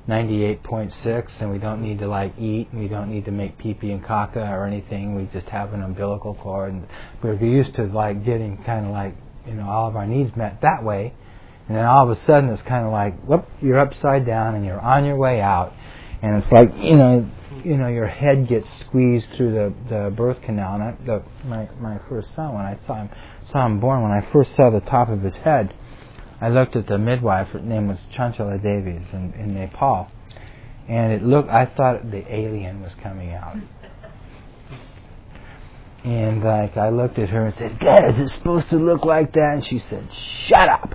98.6, and we don't need to like eat, we don't need to make pee-pee and caca or anything. We just have an umbilical cord, and we're used to like getting kind of like, all of our needs met that way. And then all of a sudden it's kind of like, whoop, you're upside down and you're on your way out, and it's like, your head gets squeezed through the birth canal. And my first son, when I saw him born, when I first saw the top of his head, I looked at the midwife. Her name was Chanchala Davies in Nepal, and I thought the alien was coming out. And like I looked at her and said, "God, is it supposed to look like that?" And she said, "Shut up."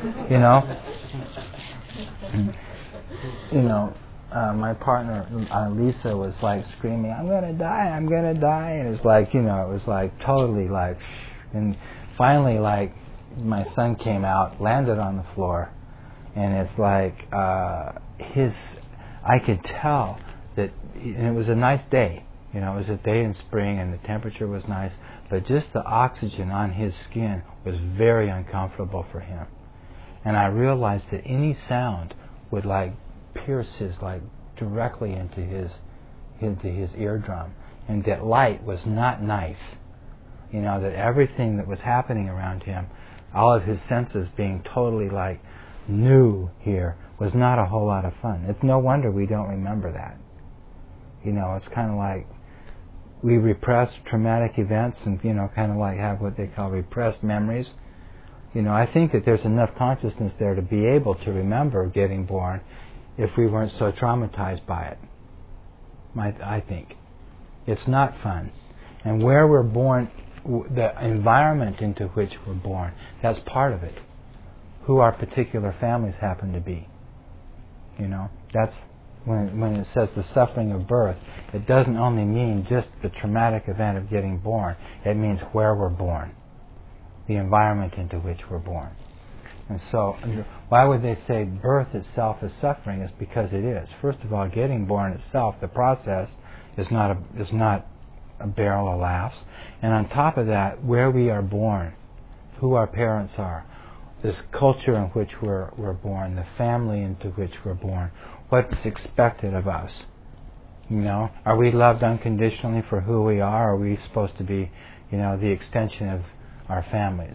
My partner Lisa was like screaming, "I'm gonna die, I'm gonna die," and it's like, it was like totally like, and finally like my son came out, landed on the floor, and it's like I could tell that, and it was a nice day, it was a day in spring and the temperature was nice, but just the oxygen on his skin was very uncomfortable for him. And I realized that any sound would like pierce his like directly into his eardrum, and that light was not nice. That everything that was happening around him, all of his senses being totally like new here, was not a whole lot of fun. It's no wonder we don't remember that. It's kind of like we repress traumatic events and kind of like have what they call repressed memories. I think that there's enough consciousness there to be able to remember getting born if we weren't so traumatized by it. I think. It's not fun. And where we're born, the environment into which we're born, that's part of it. Who our particular families happen to be. That's when it says the suffering of birth, it doesn't only mean just the traumatic event of getting born. It means where we're born. The environment into which we're born. And so, why would they say birth itself is suffering? It's because it is. First of all, getting born itself, the process, is not a barrel of laughs. And on top of that, where we are born, who our parents are, this culture in which we're born, the family into which we're born, what's expected of us. Are we loved unconditionally for who we are? Or are we supposed to be, the extension of our families?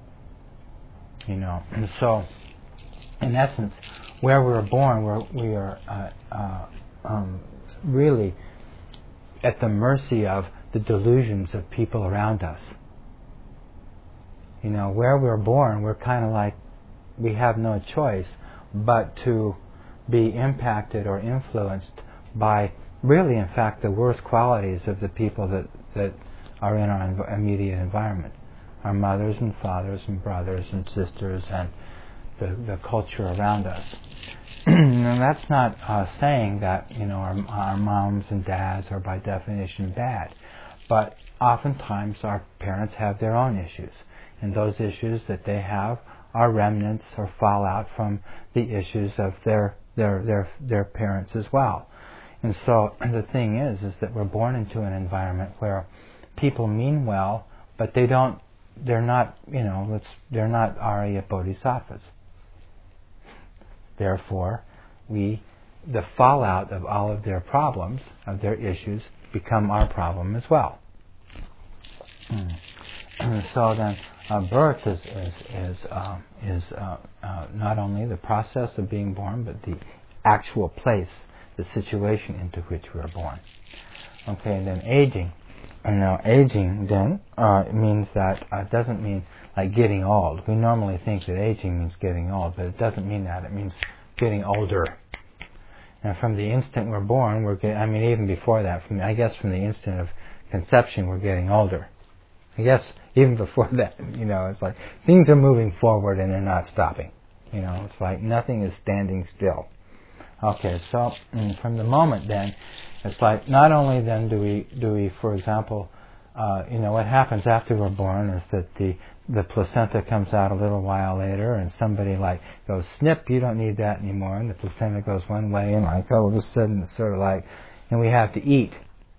And so, in essence, where we're born, we are really at the mercy of the delusions of people around us. Where we're born, we're kind of like, we have no choice but to be impacted or influenced by really, in fact, the worst qualities of the people that are in our immediate environment. Our mothers and fathers and brothers and sisters and the culture around us. And that's not saying that our moms and dads are by definition bad, but oftentimes our parents have their own issues, and those issues that they have are remnants or fallout from the issues of their parents as well. And so the thing is that we're born into an environment where people mean well, but they're not Arya Bodhisattvas. Therefore, the fallout of all of their problems, of their issues, become our problem as well. So then, birth is not only the process of being born, but the actual place, the situation into which we are born. Okay, and then aging. And now aging then means that it doesn't mean like getting old. We normally think that aging means getting old, but it doesn't mean that. It means getting older. And from the instant we're born, even before that, from the instant of conception, we're getting older. I guess even before that, it's like things are moving forward and they're not stopping. It's like nothing is standing still. Okay, so from the moment then, it's like not only then do we, for example, what happens after we're born is that the placenta comes out a little while later, and somebody like goes, snip, you don't need that anymore, and the placenta goes one way, and like all of a sudden it's sort of like, and we have to eat,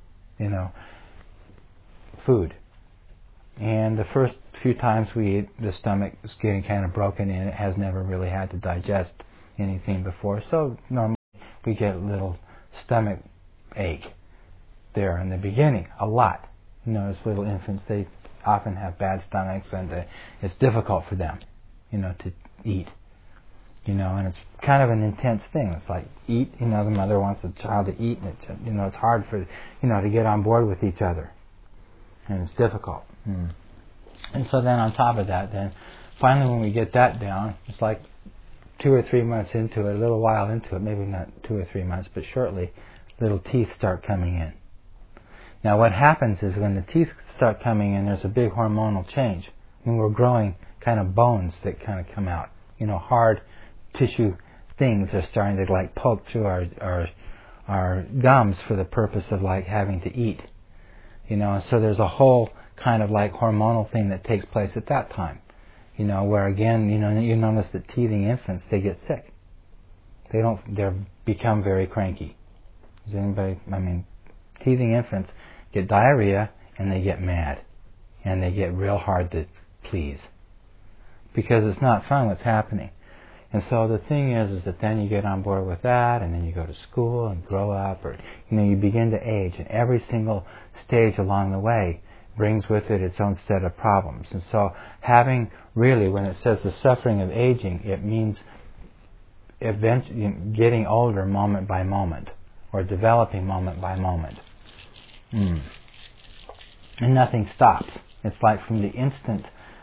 food. And the first few times we eat, the stomach is getting kind of broken in. It has never really had to digest anything before. So normally we get a little stomach ache there in the beginning, a lot. You know, as little infants, they often have bad stomachs, and it's difficult for them, you know, to eat. You know, and it's kind of an intense thing. It's like eat, you know, the mother wants the child to eat, and it's, you know, it's hard for, you know, to get on board with each other, and it's difficult. And so then on top of that, then finally when we get that down, it's like 2 or 3 months into it, a little while into it, maybe not 2 or 3 months, but shortly, little teeth start coming in. Now what happens is when the teeth start coming in, there's a big hormonal change. When we're growing kind of bones that kind of come out, you know, hard tissue things are starting to like poke through our gums for the purpose of like having to eat. You know, so there's a whole kind of like hormonal thing that takes place at that time. You know, where again, you know, you notice that teething infants, they get sick. They become very cranky. Does anybody, I mean, teething infants get diarrhea and they get mad. And they get real hard to please. Because it's not fun what's happening. And so the thing is that then you get on board with that, and then you go to school and grow up, or, you know, you begin to age, and every single stage along the way brings with it its own set of problems. And so having, really, when it says the suffering of aging, it means eventually getting older moment by moment, or developing moment by moment. And nothing stops. It's like from the instant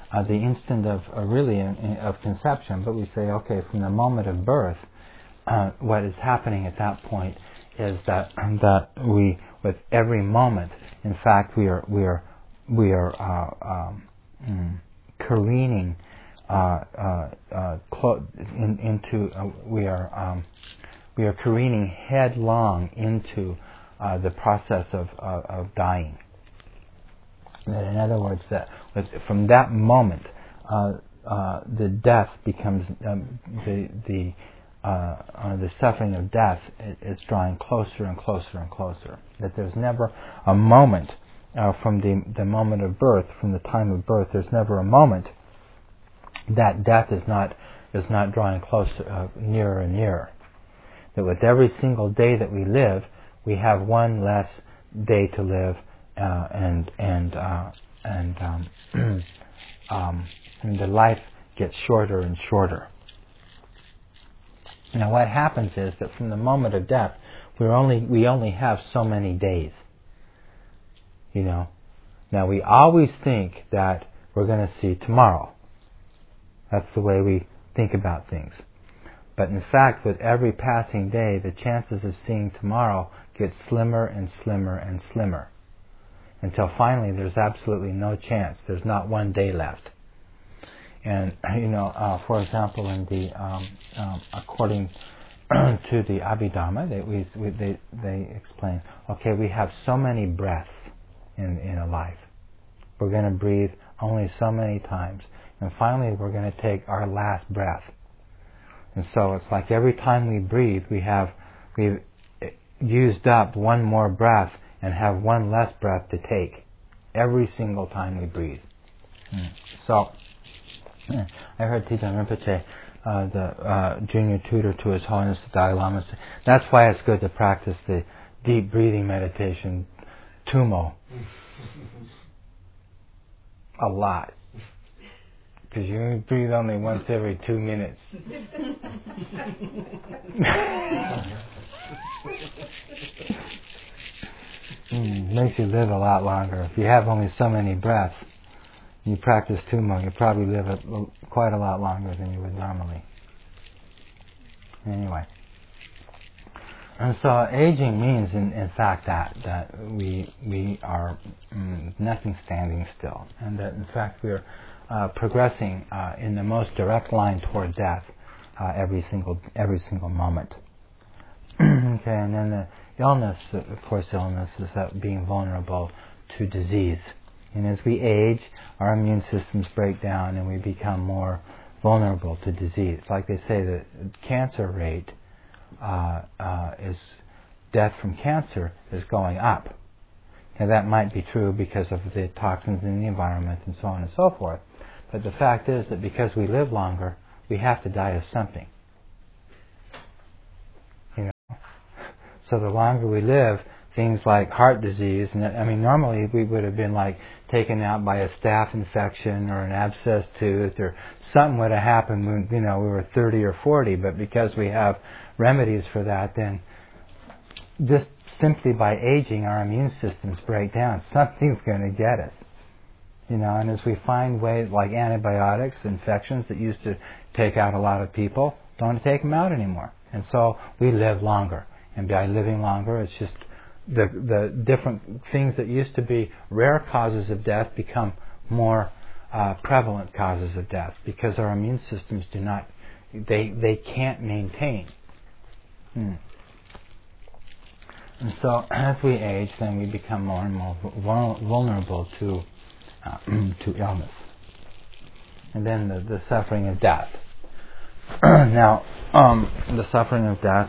of conception, but we say, okay, from the moment of birth, what is happening at that point is that we, with every moment, in fact, we are careening we are careening headlong into the process of dying. That, in other words, that from that moment, the death becomes the suffering of death is drawing closer and closer and closer. That there's never a moment from the moment of birth, from the time of birth, there's never a moment that death is not drawing closer, nearer and nearer. That with every single day that we live, we have one less day to live. And the life gets shorter and shorter. Now, what happens is that from the moment of death, we only have so many days. You know, now we always think that we're going to see tomorrow. That's the way we think about things. But in fact, with every passing day, the chances of seeing tomorrow get slimmer and slimmer and slimmer. Until finally there's absolutely no chance. There's not one day left. And, you know, for example, in the according to the Abhidhamma, they explain, okay, we have so many breaths in a life. We're going to breathe only so many times. And finally we're going to take our last breath. And so it's like every time we breathe, we've used up one more breath and have one less breath to take every single time we breathe. So, I heard Thich Rinpoche, the junior tutor to His Holiness the Dalai Lama, say, that's why it's good to practice the deep breathing meditation, Tumo, a lot. Because you breathe only once every 2 minutes. Makes you live a lot longer. If you have only so many breaths, you practice Tumo, you probably live quite a lot longer than you would normally. Anyway. And so aging means, in fact, that we are nothing standing still, and that in fact we are progressing in the most direct line toward death every single moment. Okay, and then the illness, of course, illness is that being vulnerable to disease. And as we age, our immune systems break down and we become more vulnerable to disease. Like they say, the cancer rate is death from cancer is going up. Now that might be true because of the toxins in the environment and so on and so forth. But the fact is that because we live longer, we have to die of something. You know, so the longer we live, things like heart disease, and I mean, normally we would have been like taken out by a staph infection or an abscessed tooth, or something would have happened when, we were 30 or 40. But because we have remedies for that, then just simply by aging, our immune systems break down. Something's going to get us. And as we find ways like antibiotics, infections that used to take out a lot of people, don't take them out anymore. And so we live longer. And by living longer, it's just the different things that used to be rare causes of death become more prevalent causes of death, because our immune systems they can't maintain. And so as we age, then we become more and more vulnerable to illness. And then the suffering of death. Now, the suffering of death,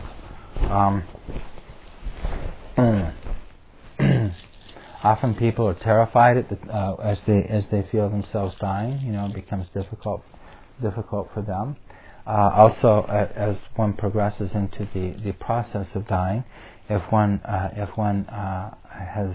often people are terrified as they feel themselves dying. It becomes difficult for them. Also, as one progresses into the process of dying, if one has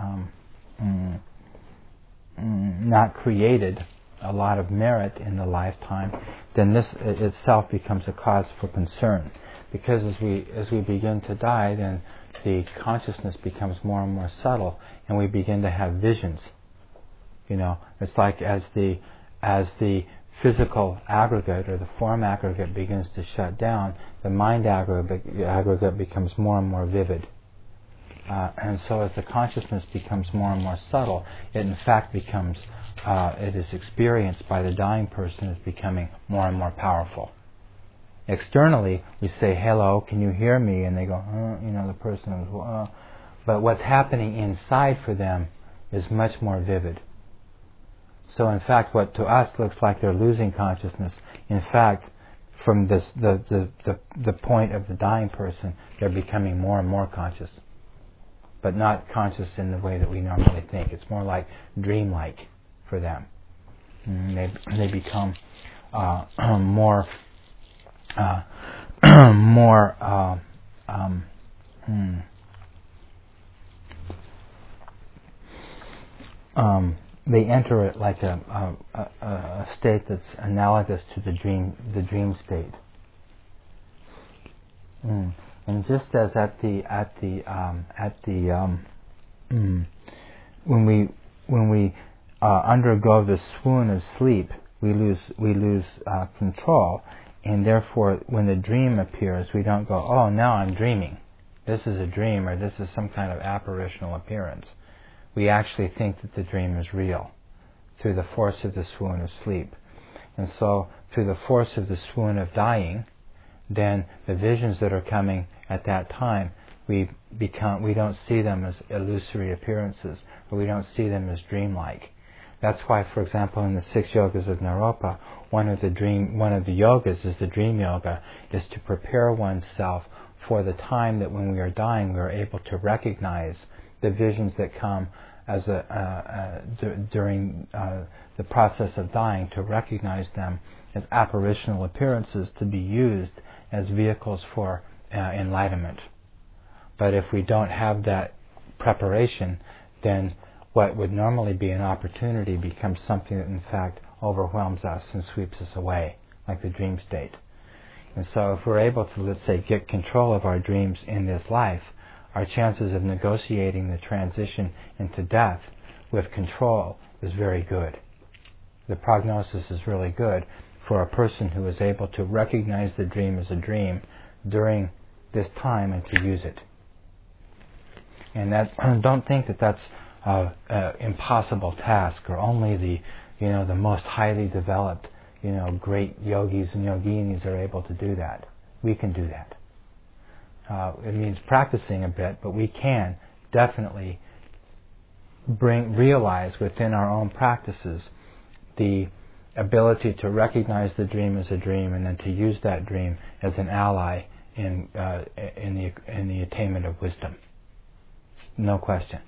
not created a lot of merit in the lifetime, then this itself becomes a cause for concern. Because as we begin to die, then the consciousness becomes more and more subtle, and we begin to have visions. It's like as the physical aggregate or the form aggregate begins to shut down, the mind aggregate becomes more and more vivid. And so as the consciousness becomes more and more subtle, it in fact becomes, it is experienced by the dying person as becoming more and more powerful. Externally, we say, hello, can you hear me? And they go, the person is, but what's happening inside for them is much more vivid. So in fact, what to us looks like they're losing consciousness, in fact, from the point of the dying person, they're becoming more and more conscious. But not conscious in the way that we normally think. It's more like dreamlike for them. They become more they enter it like a state that's analogous to the dream state. And just as when we undergo the swoon of sleep, we lose control, and therefore when the dream appears, we don't go, oh, now I'm dreaming. This is a dream, or this is some kind of apparitional appearance. We actually think that the dream is real through the force of the swoon of sleep. And so through the force of the swoon of dying, then the visions that are coming at that time, we don't see them as illusory appearances, or we don't see them as dreamlike. That's why, for example, in the 6 yogas of Naropa, one of the yogas is the dream yoga, is to prepare oneself for the time that when we are dying, we are able to recognize the visions that come as during the process of dying, to recognize them as apparitional appearances to be used as vehicles for enlightenment. But if we don't have that preparation, then what would normally be an opportunity becomes something that in fact overwhelms us and sweeps us away, like the dream state. And so if we're able to, let's say, get control of our dreams in this life, our chances of negotiating the transition into death with control is very good. The prognosis is really good for a person who is able to recognize the dream as a dream during this time and to use it. And don't think that that's an impossible task, or only the most highly developed, great yogis and yoginis are able to do that. We can do that. It means practicing a bit, but we can definitely realize within our own practices the ability to recognize the dream as a dream, and then to use that dream as an ally in the attainment of wisdom. No question.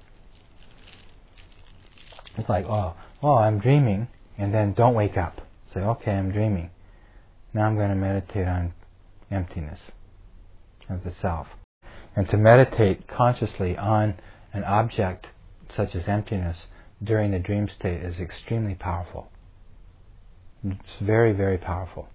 It's like, oh, I'm dreaming, and then don't wake up. Say, okay, I'm dreaming. Now I'm going to meditate on emptiness of the self. And to meditate consciously on an object such as emptiness during the dream state is extremely powerful. It's very, very powerful.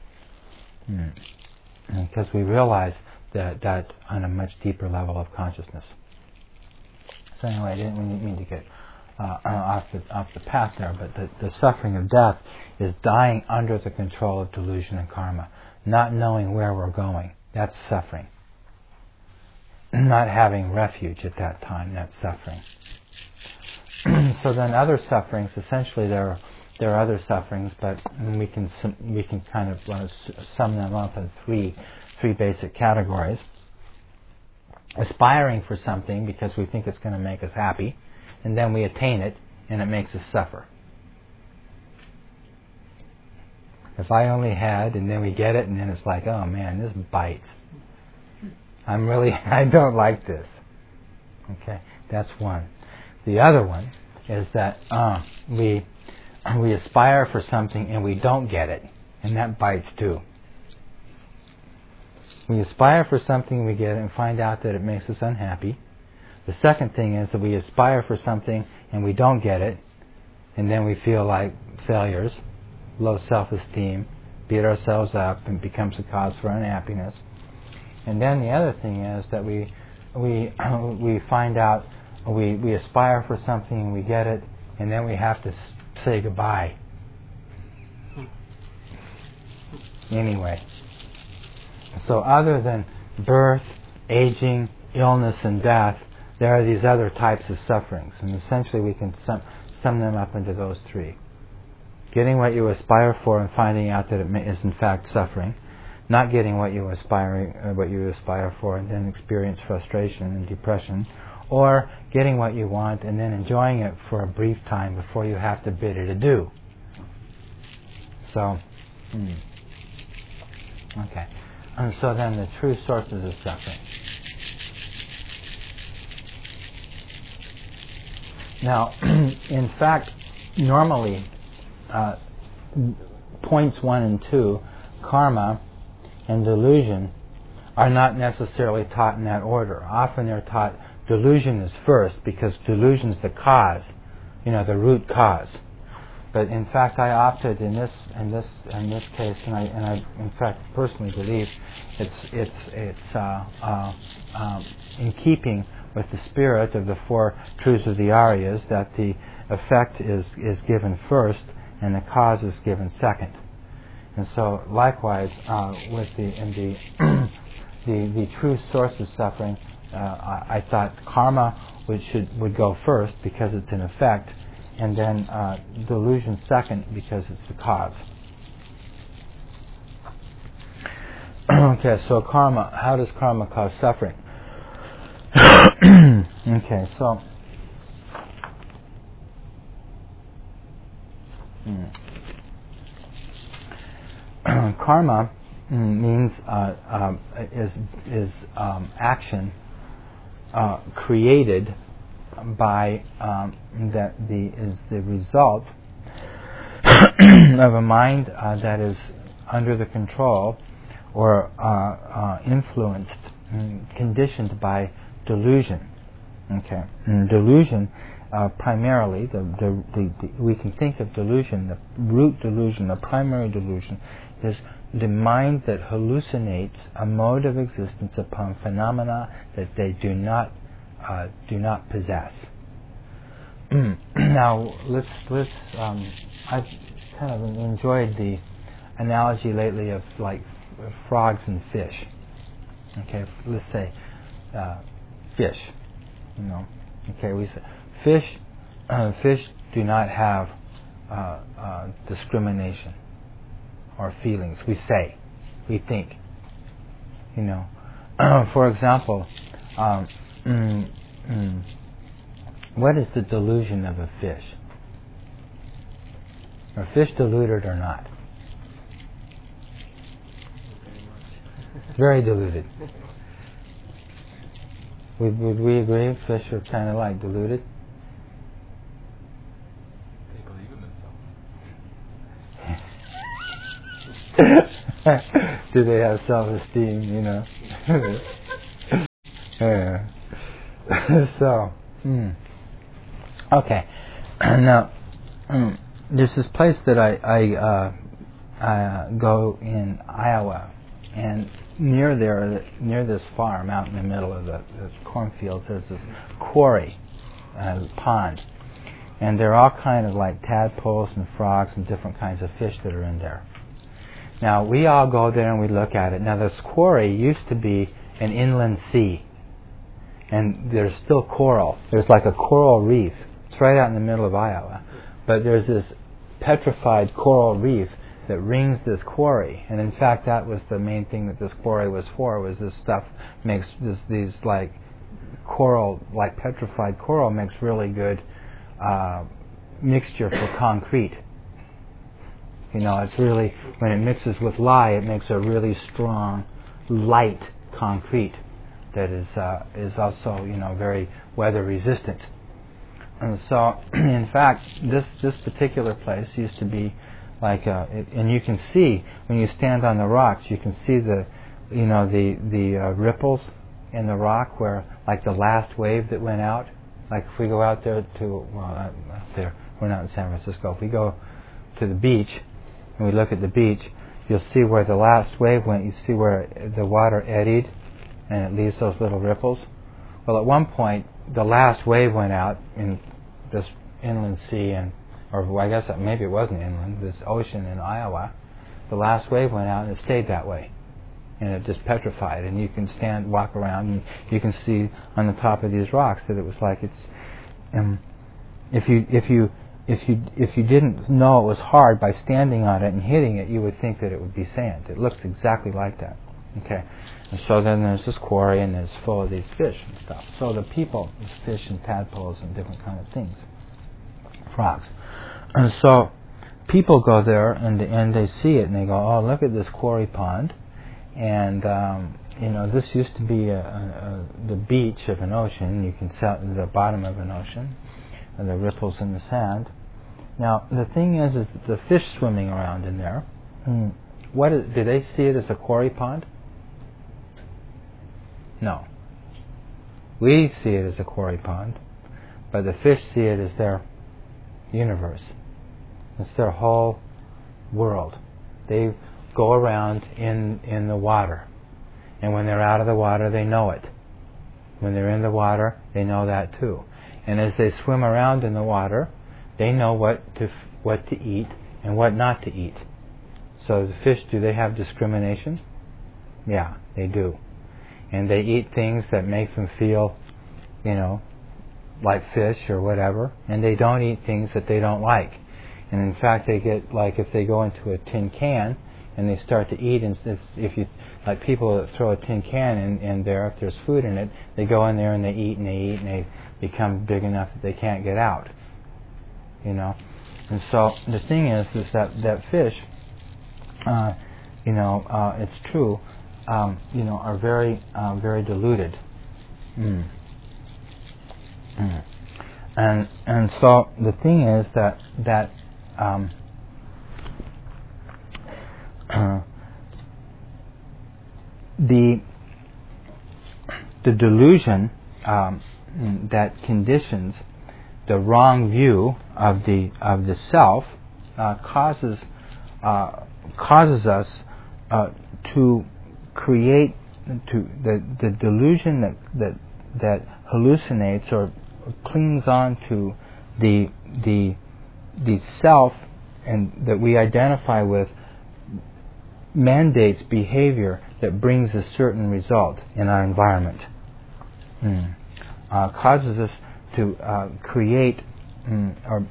Because we realize that on a much deeper level of consciousness. So anyway, I didn't mean to get off the path there, but the suffering of death is dying under the control of delusion and karma, not knowing where we're going. That's suffering. Not having refuge at that time, that's suffering. So then other sufferings, essentially there are other sufferings, but we can kind of sum them up in three basic categories. Aspiring for something because we think it's going to make us happy, and then we attain it, and it makes us suffer. If I only had, and then we get it, and then it's like, oh man, this bites. I don't like this. Okay, that's one. The other one is that we aspire for something and we don't get it, and that bites too. We aspire for something and we get it and find out that it makes us unhappy. The second thing is that we aspire for something and we don't get it, and then we feel like failures, low self-esteem, beat ourselves up, and becomes a cause for unhappiness. And then the other thing is that we find out we aspire for something and we get it, and then we have to say goodbye. Anyway, so other than birth, aging, illness, and death, there are these other types of sufferings, and essentially we can sum them up into those three. Getting what you aspire for and finding out that it is in fact suffering. Not getting what you aspire for and then experience frustration and depression. Or getting what you want and then enjoying it for a brief time before you have to bid it adieu. So, okay. And so then the true sources of suffering. Now, in fact, normally, points 1 and 2, karma and delusion, are not necessarily taught in that order. Often they're taught delusion is first because delusion is the cause, the root cause. But in fact, I opted in this case, and I in fact personally believe it's in keeping with the spirit of the four truths of the Aryas that the effect is given first and the cause is given second. And so, likewise, with the true source of suffering, I thought karma would go first because it's an effect, and then delusion second because it's the cause. Okay, so karma. How does karma cause suffering? Okay, so. Karma means is action created by is the result of a mind that is under the control or influenced, conditioned by delusion. Okay, and delusion. Primarily, we can think of delusion, the root delusion, the primary delusion, is the mind that hallucinates a mode of existence upon phenomena that they do not possess. Now, I've kind of enjoyed the analogy lately of like frogs and fish. Okay, let's say fish. Okay, we say. Fish do not have discrimination or feelings. We think. For example, what is the delusion of a fish? Are fish deluded or not? Very deluded. Would we agree fish are kind of like deluded? Do they have self-esteem, So, okay. Now, there's this place that I go in Iowa, and near this farm, out in the middle of the cornfields, there's this quarry, pond, and there are all kind of like tadpoles and frogs and different kinds of fish that are in there. Now, we all go there and we look at it. Now, this quarry used to be an inland sea, and there's still coral. There's like a coral reef. It's right out in the middle of Iowa. But there's this petrified coral reef that rings this quarry. And in fact, that was the main thing that this quarry was for, was this stuff makes these like coral, like petrified coral makes really good mixture for concrete. You know, it's really, when it mixes with lye, it makes a really strong, light concrete that is also, you know, very weather resistant. And so, in fact, this particular place used to be like and you can see when you stand on the rocks, you can see the ripples in the rock where, like, the last wave that went out. Like if we go out there out there, we're not in San Francisco. If we go to the beach and we look at the beach, you'll see where the last wave went. You see where the water eddied and it leaves those little ripples. Well, at one point, the last wave went out in this inland sea, or I guess maybe it wasn't inland, this ocean in Iowa. The last wave went out and it stayed that way, and it just petrified. And you can walk around, and you can see on the top of these rocks that it was like it's. If you didn't know it was hard by standing on it and hitting it, you would think that it would be sand. It looks exactly like that. Okay, and so then there's this quarry, and it's full of these fish and stuff. So the people, there's fish and tadpoles and different kind of things, frogs. And so people go there and they see it and they go, oh, look at this quarry pond, and this used to be the beach of an ocean. You can see the bottom of an ocean, and the ripples in the sand. Now the thing is that the fish swimming around in there. Do they see it as a quarry pond? No. We see it as a quarry pond, but the fish see it as their universe. It's their whole world. They go around in the water, and when they're out of the water, they know it. When they're in the water, they know that too. And as they swim around in the water, they know what to eat and what not to eat. So the fish, do they have discrimination? Yeah, they do. And they eat things that make them feel, like fish or whatever, and they don't eat things that they don't like. And in fact, they get, like, if they go into a tin can and they start to eat, and if you, like people that throw a tin can in there, if there's food in it, they go in there and they eat and they eat and they become big enough that they can't get out. And so the thing is that fish, it's true, are very, very diluted. And so the thing is that the delusion that conditions the wrong view of the self causes us to create the delusion that hallucinates or clings on to the self and that we identify with, mandates behavior that brings a certain result in our environment. Causes us to create or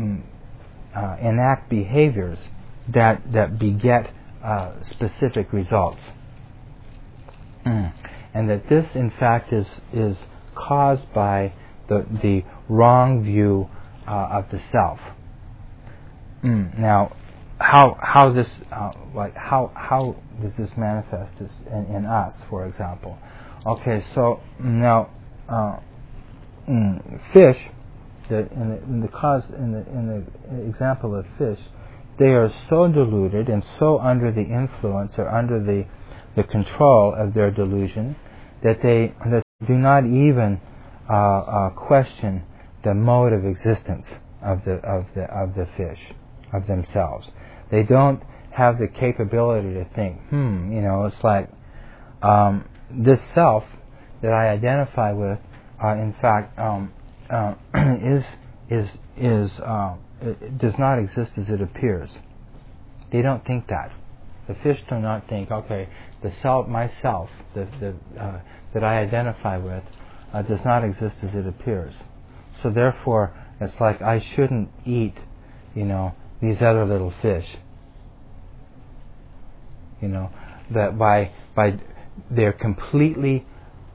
enact behaviors that beget specific results. And that this, in fact, is caused by the wrong view of the self. Now, how does this manifest in us, for example? Okay, so now fish, in the example of fish, they are so deluded and so under the influence or under the control of their delusion that do not even question the mode of existence of the fish, of themselves. They don't have the capability to think, it's like this self that I identify with, in fact, it does not exist as it appears. They don't think that. The fish do not think, okay, the self, myself, that I identify with, does not exist as it appears. So therefore, it's like I shouldn't eat, these other little fish. That by they're completely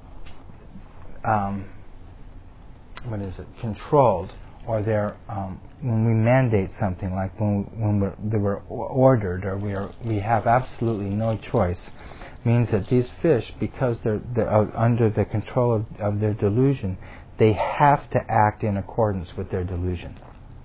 controlled, or they're when we mandate something, like when we're ordered, or we have absolutely no choice, means that these fish, because they're under the control of their delusion, they have to act in accordance with their delusion.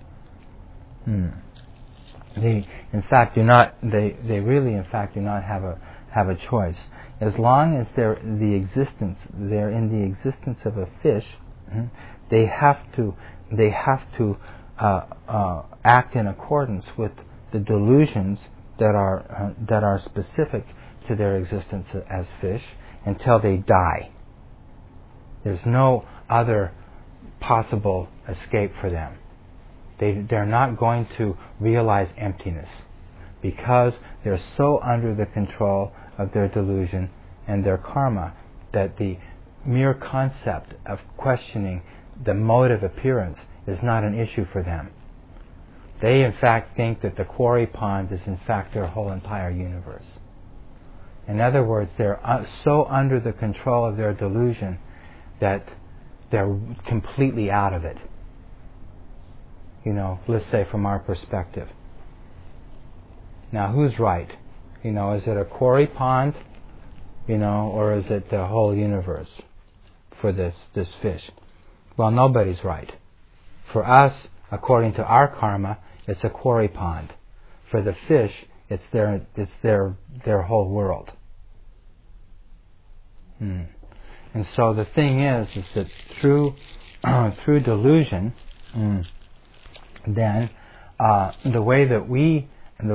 They really in fact do not have a choice. As long as they're in the existence of a fish, they have to act in accordance with the delusions that are specific to their existence as fish until they die. There's no other possible escape for them. They're not going to realize emptiness because they're so under the control of their delusion and their karma that the mere concept of questioning the mode of appearance is not an issue for them. They in fact think that the quarry pond is in fact their whole entire universe. In other words, they're so under the control of their delusion that they're completely out of it. Let's say from our perspective. Now, who's right? Is it a quarry pond, or is it the whole universe for this fish? Well, nobody's right. For us, according to our karma, it's a quarry pond. For the fish, it's their whole world. And so the thing is that through delusion, then the way that we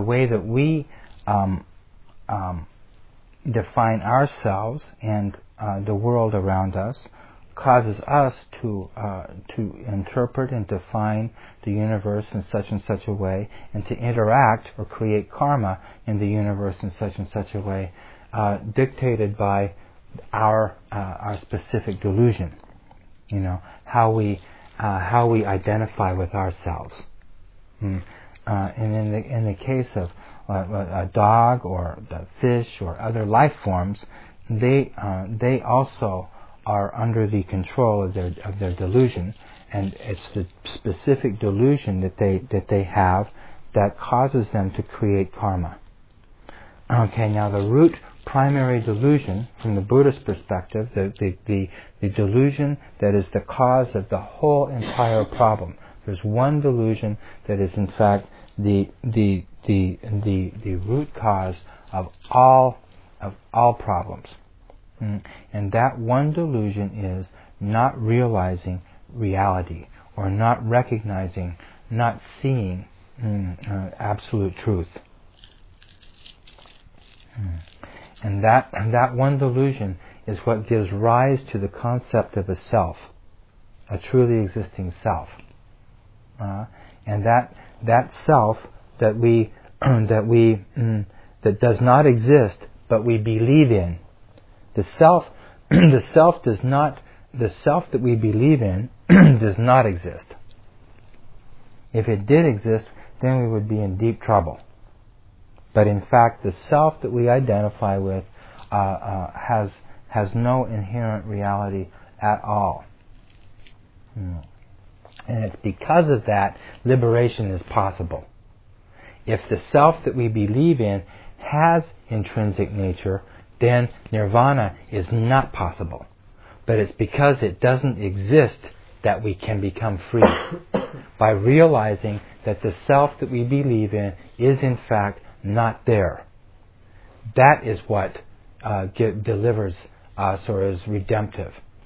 define ourselves and the world around us causes us to interpret and define the universe in such and such a way, and to interact or create karma in the universe in such and such a way, dictated by our specific delusion. How we identify with ourselves. And in the case of a dog or the fish or other life forms, they also are under the control of their delusion, and it's the specific delusion that they have that causes them to create karma. Okay, now the root primary delusion, from the Buddhist perspective, the delusion that is the cause of the whole entire problem. There's one delusion that is in fact the root cause of all problems. And that one delusion is not realizing reality, or not recognizing, not seeing absolute truth. And that one delusion is what gives rise to the concept of a self, a truly existing self. And that self that does not exist, but we believe in. The self that we believe in does not exist. If it did exist, then we would be in deep trouble. But in fact, the self that we identify with has no inherent reality at all. And it's because of that liberation is possible. If the self that we believe in has intrinsic nature, then nirvana is not possible. But it's because it doesn't exist that we can become free. By realizing that the self that we believe in is in fact not there. That is what delivers us, or is redemptive.